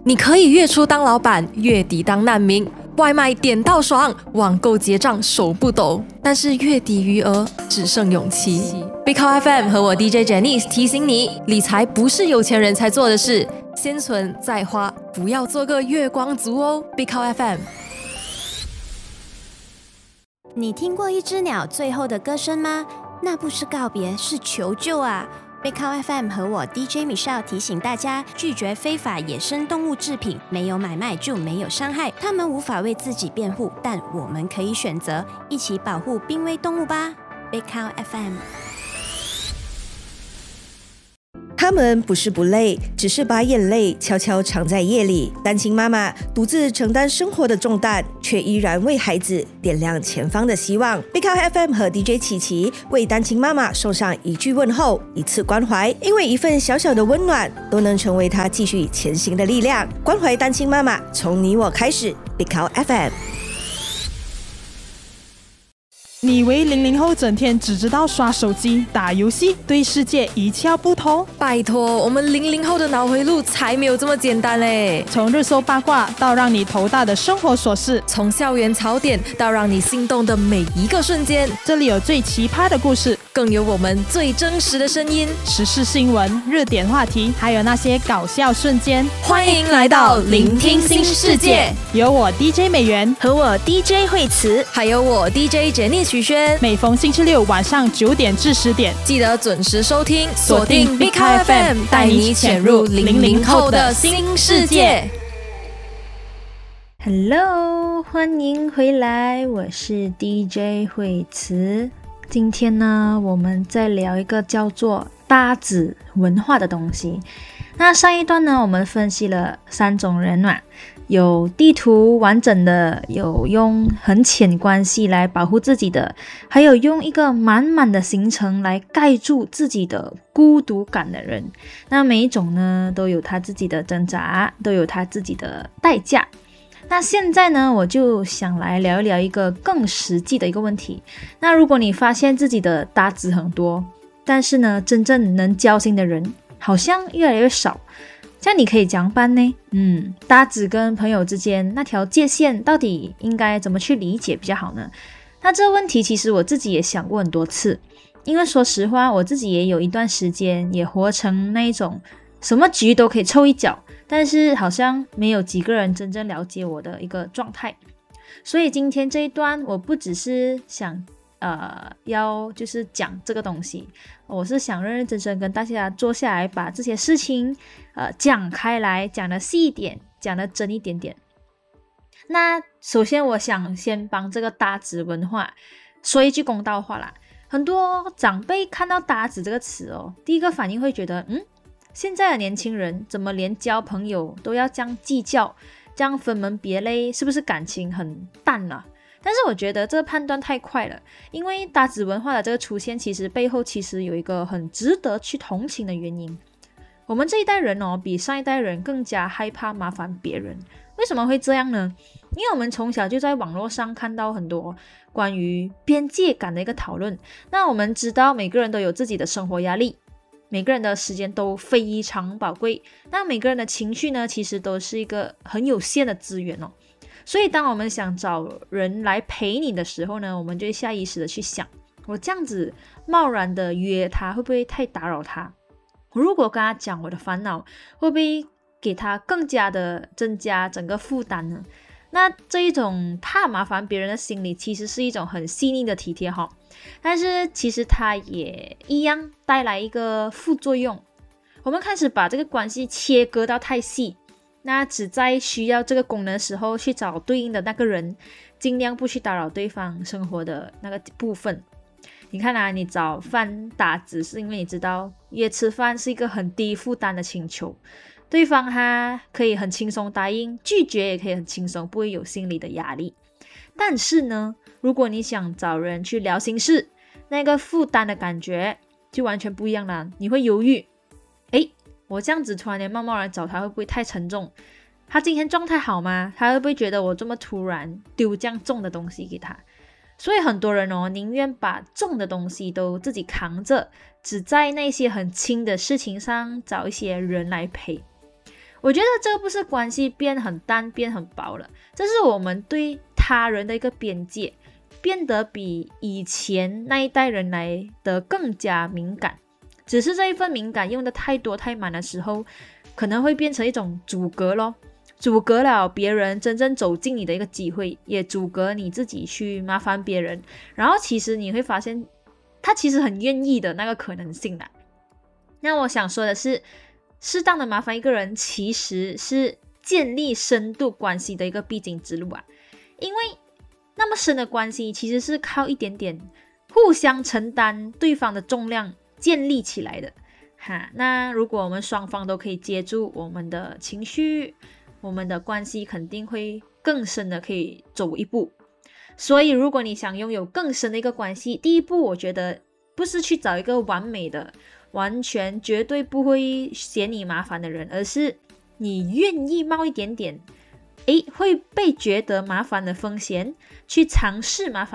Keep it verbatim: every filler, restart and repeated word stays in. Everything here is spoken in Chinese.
你可以月初当老板，月底当难民，外卖点到爽，网购结账手不抖，但是月底余额只剩勇气。Big Cow F M 和我 D J Janice 提醒你，理财不是有钱人才做的事，先存再花，不要做个月光族哦。Big Cow F M。 你听过一只鸟最后的歌声吗？那不是告别，是求救啊！Big Cow F M 和我 D J Michelle 提醒大家，拒绝非法野生动物制品，没有买卖就没有伤害。他们无法为自己辩护，但我们可以选择一起保护濒危动物吧。Big Cow F M。 他们不是不累，只是把眼泪悄悄藏在夜里。单亲妈妈独自承担生活的重担，却依然为孩子点亮前方的希望。Big Cow F M 和 D J 琪琪为单亲妈妈送上一句问候，一次关怀，因为一份小小的温暖，都能成为她继续前行的力量。关怀单亲妈妈，从你我开始。Big Cow F M。 你以为零零后整天只知道刷手机、打游戏，对世界一窍不通？ 拜托，我们零零后的脑回路才没有这么简单嘞！ 从热搜八卦到让你头大的生活琐事， 从校园槽点到让你心动的每一个瞬间， 这里有最奇葩的故事， 更有我们最真实的声音， 时事新闻、热点话题，还有那些搞笑瞬间。 欢迎来到聆听新世界， 有我 D J 美元和我 D J 惠慈， 还有我 D J Jenny 徐轩。 每逢星期六晚上九点至十点， 记得准时收听，锁定 Big Cow F M， 带你潜入零零后的新世界。 Hello， 欢迎回来，我是 D J 惠慈。今天呢，我们再聊一个叫做搭子文化的东西。那上一段呢，我们分析了三种人嘛，有地图完整的，有用很浅关系来保护自己的，还有用一个满满的行程来盖住自己的孤独感的人。那每一种呢，都有他自己的挣扎，都有他自己的代价。那现在呢，我就想来聊一聊一个更实际的一个问题。那如果你发现自己的搭子很多，但是呢，真正能交心的人好像越来越少，这样你可以怎样办呢？嗯，搭子跟朋友之间那条界限到底应该怎么去理解比较好呢？那这个问题其实我自己也想过很多次，因为说实话，我自己也有一段时间也活成那一种什么局都可以凑一脚，但是好像没有几个人真正了解我的一个状态。所以今天这一段我不只是想呃，要就是讲这个东西，我是想认认真真跟大家坐下来，把这些事情呃讲开来，讲的细一点，讲的真一点点。那首先我想先帮这个搭子文化说一句公道话啦。很多长辈看到搭子这个词哦，第一个反应会觉得，嗯，现在的年轻人怎么连交朋友都要这样计较，这样分门别类，是不是感情很淡了？但是我觉得这个判断太快了，因为搭子文化的这个出现，其实背后其实有一个很值得去同情的原因。我们这一代人哦，比上一代人更加害怕麻烦别人。为什么会这样呢？因为我们从小就在网络上看到很多关于边界感的一个讨论。那我们知道每个人都有自己的生活压力，每个人的时间都非常宝贵，那每个人的情绪呢，其实都是一个很有限的资源哦。所以当我们想找人来陪你的时候呢，我们就会下意识的去想，我这样子贸然的约他会不会太打扰他？我如果跟他讲我的烦恼，会不会给他更加的增加整个负担呢？那这一种怕麻烦别人的心理，其实是一种很细腻的体贴哈，但是其实它也一样带来一个副作用。我们开始把这个关系切割到太细，那只在需要这个功能的时候去找对应的那个人，尽量不去打扰对方生活的那个部分。你看啊，你找饭搭子是因为你知道约吃饭是一个很低负担的请求，对方他可以很轻松答应，拒绝也可以很轻松，不会有心理的压力。但是呢，如果你想找人去聊心事，那个负担的感觉就完全不一样了。你会犹豫，诶，我这样子突然间贸贸然找他会不会太沉重？他今天状态好吗？他会不会觉得我这么突然丢这样重的东西给他？所以很多人哦，宁愿把重的东西都自己扛着，只在那些很轻的事情上找一些人来陪。 我觉得这不是关系变很淡变很薄了，这是我们对他人的一个边界变得比以前那一代人来的更加敏感，只是这一份敏感用的太多太满的时候，可能会变成一种阻隔咯，阻隔了别人真正走进你的一个机会，也阻隔你自己去麻烦别人，然后其实你会发现他其实很愿意的那个可能性啦。那我想说的是，适当的麻烦一个人其实是建立深度关系的一个必经之路啊，因为那么深的关系其实是靠一点点互相承担对方的重量建立起来的哈。那如果我们双方都可以接住我们的情绪，我们的关系肯定会更深的可以走一步。所以如果你想拥有更深的一个关系，第一步我觉得不是去找一个完美的完全绝对不会嫌你麻烦的人，而是你愿意冒一点点诶会被觉得麻烦的风险去尝试麻烦